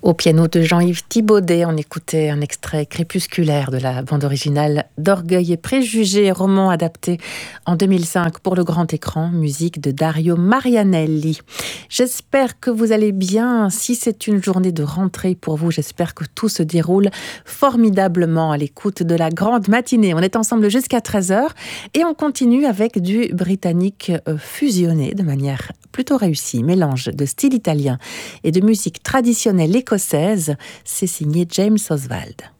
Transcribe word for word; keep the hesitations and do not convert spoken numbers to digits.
Au piano de Jean-Yves Thibaudet, on écoutait un extrait crépusculaire de la bande originale d'Orgueil et Préjugés, roman adapté en deux mille cinq pour le grand écran, musique de Dario Marianelli. J'espère que vous allez bien. Si c'est une journée de rentrée pour vous, j'espère que tout se déroule formidablement à l'écoute de la grande matinée. On est ensemble jusqu'à treize heures et on continue avec du britannique fusionné de manière plutôt réussie. Mélange de style italien et de musique traditionnelle écossaise. C'est signé James Oswald.